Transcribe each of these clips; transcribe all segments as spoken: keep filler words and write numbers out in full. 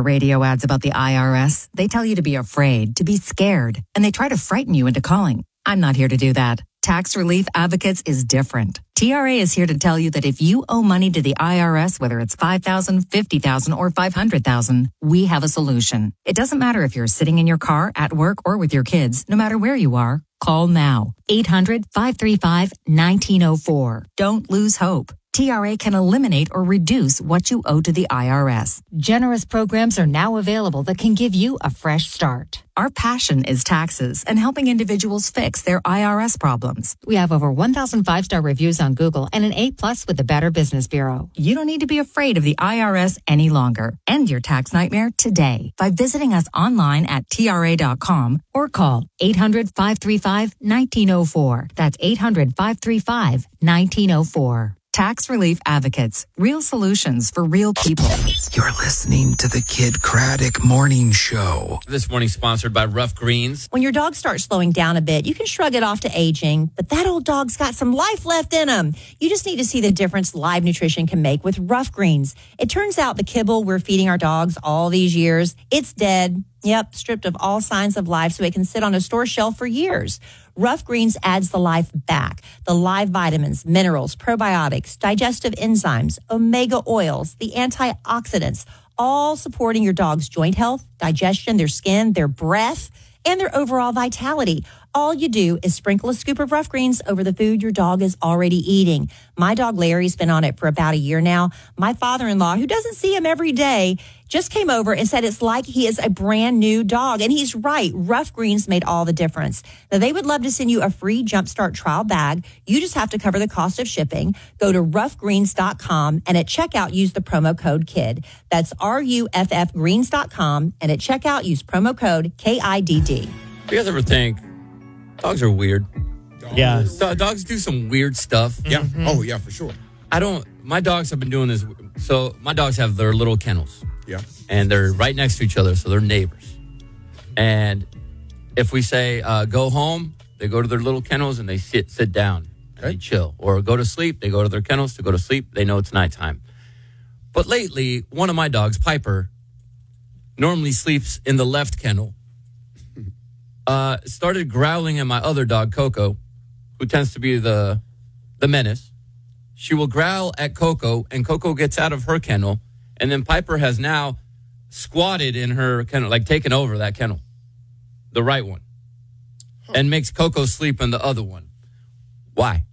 radio ads about the I R S, they tell you to be afraid, to be scared, and they try to frighten you into calling. I'm not here to do that. Tax Relief Advocates is different. T R A is here to tell you that if you owe money to the I R S, whether it's five thousand dollars, fifty thousand dollars, or five hundred thousand dollars, we have a solution. It doesn't matter if you're sitting in your car, at work, or with your kids, no matter where you are. Call now. eight hundred, five three five, one nine zero four. Don't lose hope. T R A can eliminate or reduce what you owe to the I R S. Generous programs are now available that can give you a fresh start. Our passion is taxes and helping individuals fix their I R S problems. We have over one thousand five-star reviews on Google and an A plus with the Better Business Bureau. You don't need to be afraid of the I R S any longer. End your tax nightmare today by visiting us online at T R A dot com or call eight hundred, five three five, one nine zero four. That's eight hundred, five three five, one nine zero four. Tax Relief Advocates. Real solutions for real people. You're listening to the Kid Craddock Morning Show. This morning sponsored by Rough Greens. When your dog starts slowing down a bit, you can shrug it off to aging, but that old dog's got some life left in him. You just need to see the difference live nutrition can make with Rough Greens. It turns out the kibble we're feeding our dogs all these years, it's dead. Yep, stripped of all signs of life so it can sit on a store shelf for years. Rough Greens adds the life back. The live vitamins, minerals, probiotics, digestive enzymes, omega oils, the antioxidants, all supporting your dog's joint health, digestion, their skin, their breath, and their overall vitality. All you do is sprinkle a scoop of Rough Greens over the food your dog is already eating. My dog Larry's been on it for about a year now. My father-in-law, who doesn't see him every day, just came over and said it's like he is a brand new dog. And he's right. Rough Greens made all the difference. Now, they would love to send you a free Jumpstart trial bag. You just have to cover the cost of shipping. Go to rough greens dot com and at checkout, use the promo code KID. That's R U F F greens dot com. And at checkout, use promo code K I D D. Do you guys ever think dogs are weird? Yeah. Do- dogs do some weird stuff. Yeah. Mm-hmm. Oh, yeah, for sure. I don't, my dogs have been doing this. So my dogs have their little kennels. Yeah. And they're right next to each other, so they're neighbors. And if we say, uh, go home, they go to their little kennels and they sit sit down and Okay. they chill. Or go to sleep, they go to their kennels to go to sleep. They know it's nighttime. But lately, one of my dogs, Piper, normally sleeps in the left kennel, uh, started growling at my other dog, Coco, who tends to be the the menace. She will growl at Coco, and Coco gets out of her kennel. And then Piper has now squatted in her kennel, like taken over that kennel, the right one, huh. and makes Coco sleep in the other one. Why?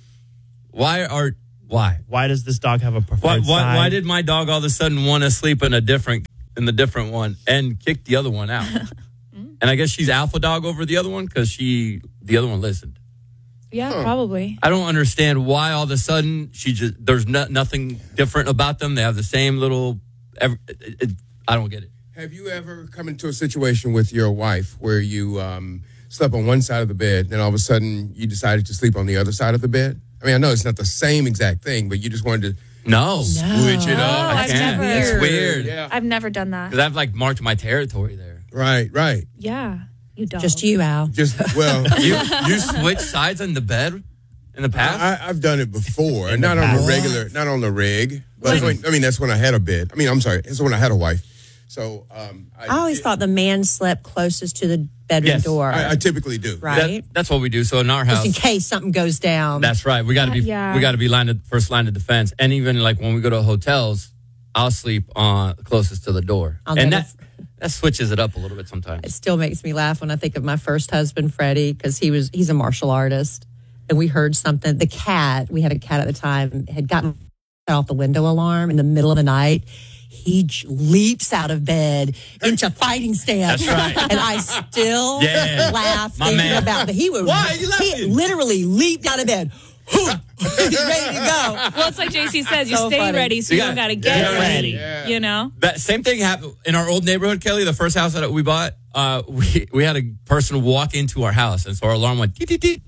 Why are why? Why does this dog have a preferred Why, why, side? why did my dog all of a sudden want to sleep in a different in the different one and kick the other one out? And I guess she's alpha dog over the other one because she the other one listened. Yeah, Huh. probably. I don't understand why all of a sudden she just there's no, nothing different about them. They have the same little. Every, it, it, I don't get it. Have you ever come into a situation with your wife where you um, slept on one side of the bed, then all of a sudden you decided to sleep on the other side of the bed? I mean, I know it's not the same exact thing, but you just wanted to No, switch it up. Oh, I've can't. never- It's weird Yeah. I've never done that. because I've like marked my territory there. Right, right. Yeah, you don't. Just you, Al. Just, well, You you switch sides in the bed in the past. I, I've done it before, In the not on past. the regular, not on the rig. But when, I mean, that's when I had a bed. I mean, I'm sorry, it's when I had a wife. So um, I, I always thought the man slept closest to the bedroom Yes, door. I, I typically do. Right. That- that's what we do. So in our Just house, in case something goes down. that's right. We got to be Yeah. we got to be line of, first line of defense. And even like when we go to hotels, I'll sleep on closest to the door, I'll and never- that that switches it up a little bit sometimes. It still makes me laugh when I think of my first husband, Freddie, because he was he's a martial artist. And we heard something. The cat, we had a cat at the time, had gotten off the window alarm in the middle of the night. He j- leaps out of bed into fighting stance. That's right. And I still Yeah. laugh My thinking man. about that. He was Why are you he laughing? literally leaped out of bed. He's ready to go. Well, it's like J C says, you So stay funny. ready, so You you don't got- got to get yeah, ready. yeah. You know? That same thing happened in our old neighborhood, Kelly. The first house that we bought, uh, we we had a person walk into our house, and so our alarm went. Deet, deet, deet.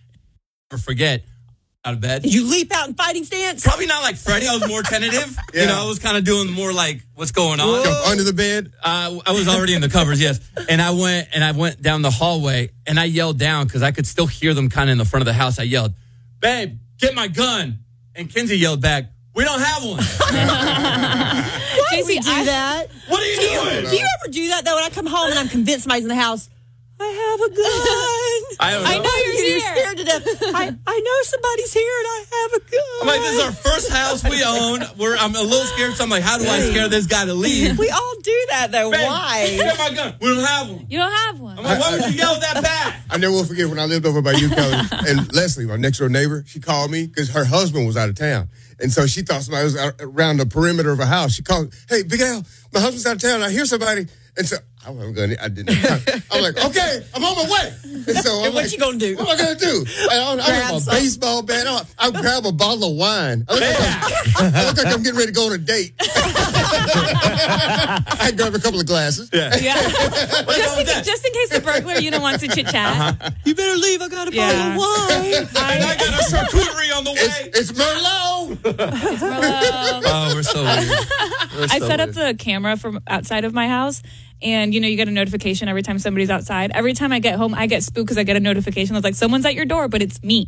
Never forget. Out of bed. Did you leap out in fighting stance? Probably not like Freddie. I was more tentative. Yeah. You know, I was kind of doing more like, what's going on? Jump under the bed. Uh, I was already in the covers, yes. And I went and I went down the hallway and I yelled down because I could still hear them kind of in the front of the house. I yelled, "Babe, get my gun!" And Kinsey yelled back, "We don't have one." Why do we Stacey, do I- that? What are you doing? Do you ever do that though? When I come home and I'm convinced somebody's in the house, I have a gun. I don't know. I know you're You're here. scared to death. I, I know somebody's here and I have a gun. I'm like, this is our first house we own. We're, I'm a little scared, so I'm like, how do I scare this guy to leave? We all do that though. Man, Why? Get my gun. We don't have one. You don't have one. I'm like, why would you yell that bad? I never will forget when I lived over by you, Kelly, and Leslie, my next door neighbor, she called me because her husband was out of town. And so she thought somebody was out around the perimeter of her house. She called, hey, Big Al, my husband's out of town. I hear somebody. And so I wasn't going to, I didn't. I'm like, okay, I'm on my way. And so I'm And what like, you gonna do? What am I going to do? I, I, I Grab have a some. baseball bat. I, I grab a bottle of wine. I look, like I'm, I look like I'm getting ready to go on a date. I grabbed a couple of glasses. Yeah. Yeah. What's just, wrong in, with that? just in case the burglar, you don't want to chit chat. Uh-huh. You better leave. I got a Yeah. bottle of wine. And I got a charcuterie on the way. It's, it's Merlot. Oh, we're so weird. We're I so set up weird. the camera from outside of my house, and you know you get a notification every time somebody's outside. Every time I get home, I get spooked because I get a notification that's like someone's at your door, but it's me.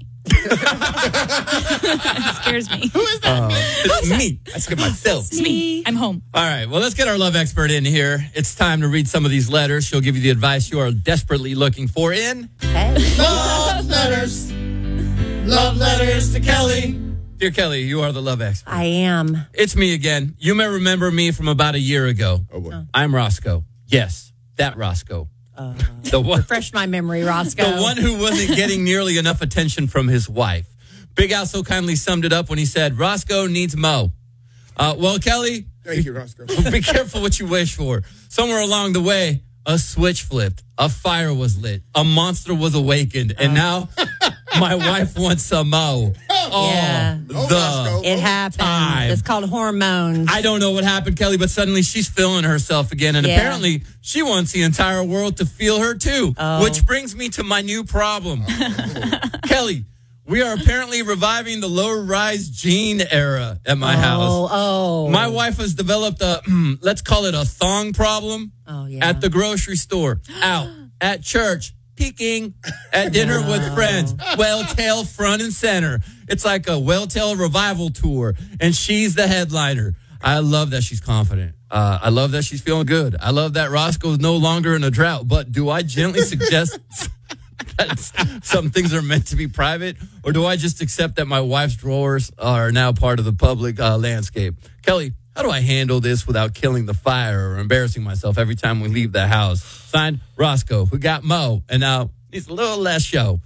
It scares me. Who is that? It's me. I scared myself. It's me. I'm home. All right, well, let's get our love expert in here. It's time to read some of these letters. She'll give you the advice you are desperately looking for in Hey. Love Letters. Love Letters to Kelly. Dear Kelly, you are the love expert. I am. It's me again. You may remember me from about a year ago. Oh, boy. I'm Roscoe. Yes, that Roscoe. the one, Refresh my memory, Roscoe. the one who wasn't getting nearly enough attention from his wife. Big Al so kindly summed it up when he said, Roscoe needs Mo. Uh, well, Kelly, Thank you, Roscoe. be careful what you wish for. Somewhere along the way, a switch flipped, a fire was lit, a monster was awakened, and now my wife wants some Mo. Oh, Yeah. Oh, the Roscoe. It happens. Time. It's called hormones. I don't know what happened, Kelly, but suddenly she's feeling herself again. And Yeah. apparently she wants the entire world to feel her too. Oh. Which brings me to my new problem. Kelly, we are apparently reviving the low-rise jean era at my house. Oh, oh. My wife has developed a, let's call it a thong problem Oh, yeah. at the grocery store, out, at church, peeking, at dinner with friends, well-tail front and center. It's like a well-tail revival tour, and she's the headliner. I love that she's confident. Uh, I love that she's feeling good. I love that Roscoe's no longer in a drought, but do I gently suggest that some things are meant to be private, or do I just accept that my wife's drawers are now part of the public uh, landscape? Kelly, how do I handle this without killing the fire or embarrassing myself every time we leave the house? Signed, Roscoe, who got Mo, and now he's a little less show.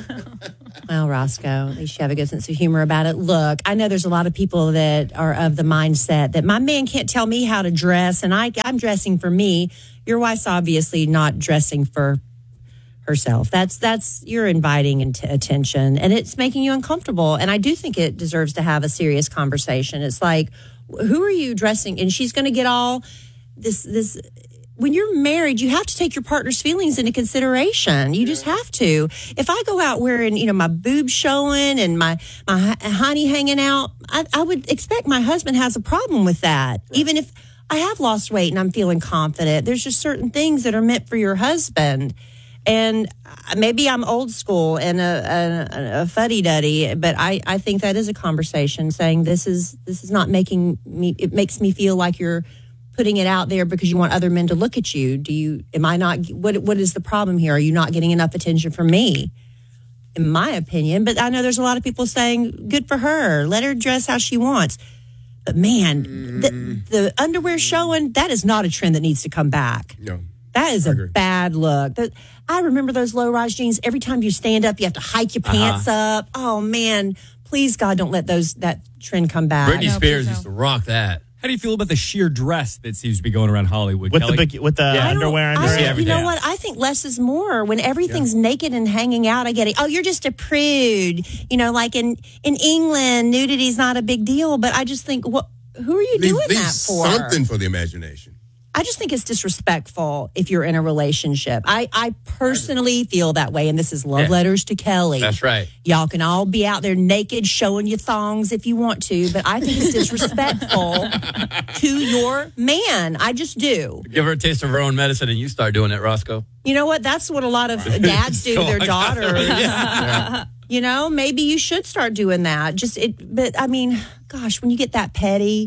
Well, Roscoe, at least you have a good sense of humor about it. Look, I know there's a lot of people that are of the mindset that my man can't tell me how to dress, and I, I'm dressing for me. Your wife's obviously not dressing for herself. That's that's you're inviting int- attention, and it's making you uncomfortable. And I do think it deserves to have a serious conversation. It's like, who are you dressing? And she's going to get all this this. When you're married, you have to take your partner's feelings into consideration. You just have to. If I go out wearing, you know, my boobs showing and my my honey hanging out, I, I would expect my husband has a problem with that. Right. Even if I have lost weight and I'm feeling confident, there's just certain things that are meant for your husband. And maybe I'm old school and a, a, a fuddy-duddy, but I, I think that is a conversation saying this is this is not making me. It makes me feel like you're putting it out there because you want other men to look at you. Do you, am I not, what, what is the problem here? Are you not getting enough attention from me? In my opinion, but I know there's a lot of people saying, good for her. Let her dress how she wants. But man, mm. the, the underwear showing, that is not a trend that needs to come back. No. That is a bad look. The, I remember those low-rise jeans. Every time you stand up, you have to hike your pants uh-huh. up. Oh man, please God, don't let those, that trend come back. Britney No, Spears please no. used to rock that. How do you feel about the sheer dress that seems to be going around Hollywood? With Kelly? the big, with the Yeah. underwear I under don't- see it? everything. You know what? I think less is more. When everything's yeah. naked and hanging out, I get it. Oh, you're just a prude. You know, like in, in England, nudity is not a big deal. But I just think, what? Who are you Leave, doing leave that for? something for the imagination. I just think it's disrespectful if you're in a relationship. I, I personally feel that way, and this is love Yeah. letters to Kelly. That's right. Y'all can all be out there naked, showing your thongs if you want to, but I think it's disrespectful to your man. I just do. Give her a taste of her own medicine and you start doing it, Roscoe. You know what? That's what a lot of dads do to their daughters. Yeah. You know, maybe you should start doing that. Just it, but I mean, gosh, when you get that petty,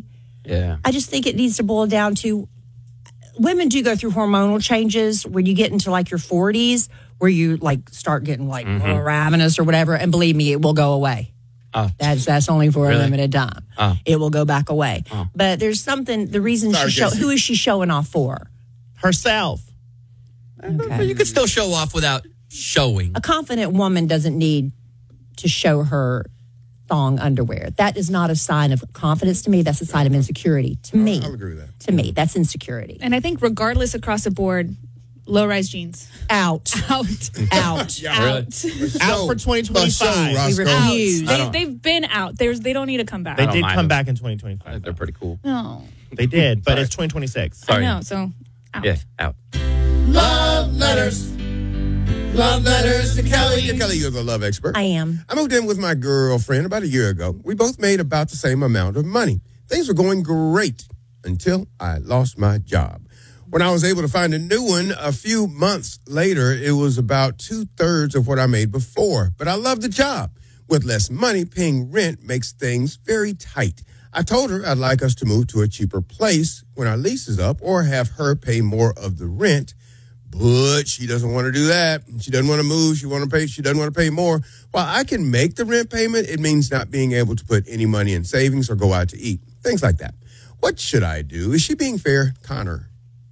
Yeah. I just think it needs to boil down to women do go through hormonal changes when you get into like your forties, where you like start getting like Mm-hmm. more ravenous or whatever. And believe me, it will go away. Oh. That's that's only for Really? a limited time. Oh. It will go back away. Oh. But there's something. The reason Sorry, she show, Casey. who is she showing off for? Herself. But you could still show off without showing. A confident woman doesn't need to show her thong underwear. That is not a sign of confidence to me. That's a sign of insecurity to me. I'll agree with that. To me, that's insecurity. And I think regardless across the board, low-rise jeans. Out. Out. Out. Out. Out for twenty twenty-five. Roscoe. We refuse. I They, don't- they've been out. There's, they don't need to come back. They don't did mind come them. back in twenty I twenty-five. think they're pretty cool. No. They did, but Sorry. it's twenty twenty-six. Sorry. I know, so out. Yeah, out. Love letters. Love letters to Kelly. Kelly, you're the love expert. I am. I moved in with my girlfriend about a year ago. We both made about the same amount of money. Things were going great until I lost my job. When I was able to find a new one a few months later, it was about two-thirds of what I made before. But I love the job. With less money, paying rent makes things very tight. I told her I'd like us to move to a cheaper place when our lease is up or have her pay more of the rent. But she doesn't want to do that. She doesn't want to move. She want to pay. She doesn't want to pay more. While I can make the rent payment, it means not being able to put any money in savings or go out to eat. Things like that. What should I do? Is she being fair, Connor?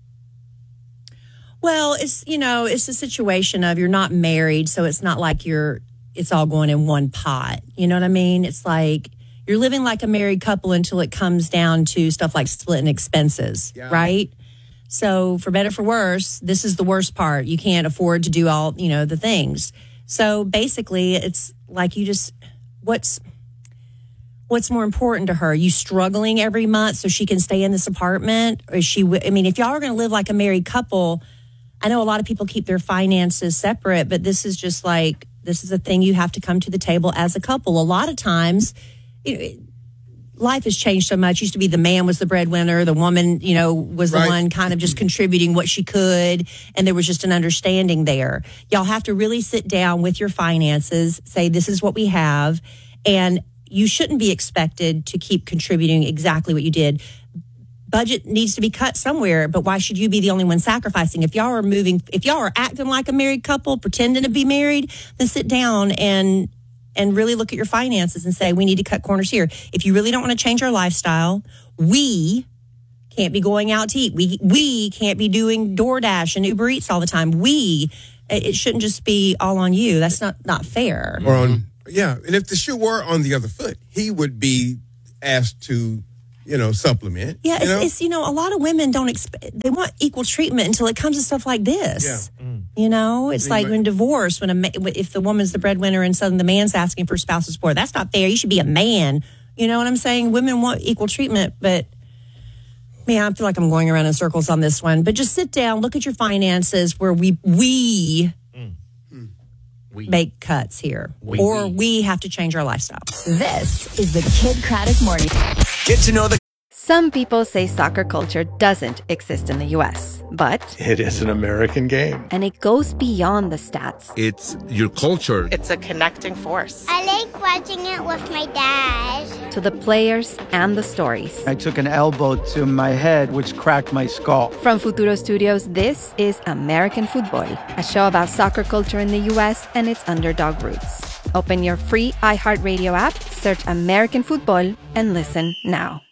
Well, it's, you know, it's a situation of you're not married, so it's not like you're, it's all going in one pot. You know what I mean? It's like you're living like a married couple until it comes down to stuff like splitting expenses, Yeah. right? So for better, for worse, this is the worst part. You can't afford to do all, you know, the things. So basically it's like you just, what's, what's more important to her? You struggling every month so she can stay in this apartment? Or is she, I mean, if y'all are going to live like a married couple, I know a lot of people keep their finances separate, but this is just like, this is a thing you have to come to the table as a couple. A lot of times, you know, life has changed so much. Used to be the man was the breadwinner, the woman, you know, was the Right. one kind of just contributing what she could, and there was just an understanding there. Y'all have to really sit down with your finances, say this is what we have, and you shouldn't be expected to keep contributing exactly what you did. Budget needs to be cut somewhere, but why should you be the only one sacrificing? If y'all are moving, if y'all are acting like a married couple, pretending to be married, then sit down and and really look at your finances and say, we need to cut corners here. If you really don't want to change our lifestyle, we can't be going out to eat. We we can't be doing DoorDash and Uber Eats all the time. We, it shouldn't just be all on you. That's not, not fair. Or on, yeah. And if the shoe were on the other foot, he would be asked to, you know, supplement. Yeah, it's, you know? it's, you know, a lot of women don't expect, they want equal treatment until it comes to stuff like this. Yeah. You know, it's like Anyway. when divorce, when a ma- if the woman's the breadwinner and suddenly the man's asking for spousal support, that's not fair. You should be a man. You know what I'm saying? Women want equal treatment, but man, I feel like I'm going around in circles on this one. But just sit down, look at your finances where we we We. make cuts here, We- or we. we have to change our lifestyle. This is the Kid Craddock Morning. Get to know the Some people say soccer culture doesn't exist in the U S, but It is an American game. and it goes beyond the stats. It's your culture. It's a connecting force. I like watching it with my dad. To the players and the stories. I took an elbow to my head, which cracked my skull. From Futuro Studios, this is American Football, a show about soccer culture in the U S and its underdog roots. Open your free iHeartRadio app, search American Football, and listen now.